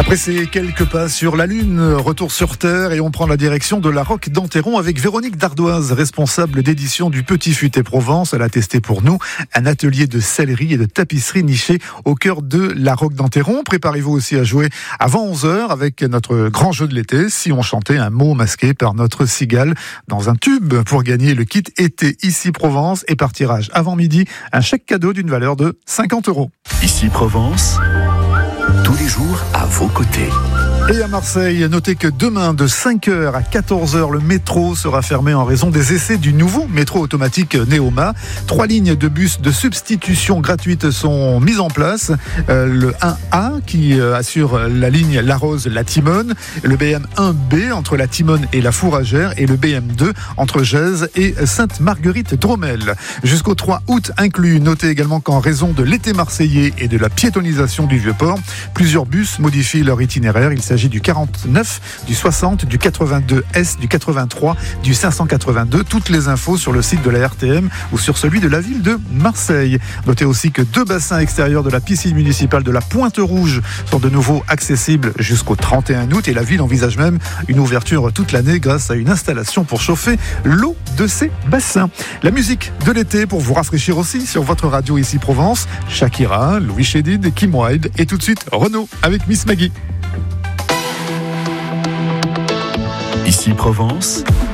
Après ces quelques pas sur la Lune, retour sur Terre et on prend la direction de la Roque d'Enterron avec Véronique Dardoise, responsable d'édition du Petit Futé Provence. Elle a testé pour nous un atelier de sellerie et de tapisserie niché au cœur de la Roque d'Enterron. Préparez-vous aussi à jouer avant 11h avec notre grand jeu de l'été, si on chantait un mot masqué par notre cigale dans un tube pour gagner le kit été Ici Provence et par tirage avant midi, un chèque cadeau d'une valeur de 50 €. Ici Provence, tous les jours à vos côtés. Et à Marseille, notez que demain de 5h à 14h, le métro sera fermé en raison des essais du nouveau métro automatique Neoma. 3 lignes de bus de substitution gratuite sont mises en place. Le 1A qui assure la ligne La Rose-La Timone, le BM 1B entre la Timone et la Fourragère et le BM 2 entre Gèze et Sainte-Marguerite-Dromel. Jusqu'au 3 août inclus. Notez également qu'en raison de l'été marseillais et de la piétonisation du Vieux-Port, plusieurs bus modifient leur itinéraire. Il s'agit du 49, du 60, du 82S, du 83, du 582. Toutes les infos sur le site de la RTM ou sur celui de la ville de Marseille. Notez aussi que 2 bassins extérieurs de la piscine municipale de la Pointe-Rouge sont de nouveau accessibles jusqu'au 31 août et la ville envisage même une ouverture toute l'année grâce à une installation pour chauffer l'eau de ces bassins. La musique de l'été pour vous rafraîchir aussi sur votre radio Ici Provence. Shakira, Louis Chédid, Kim Wilde et tout de suite Renaud avec Miss Maggie. Ici Provence,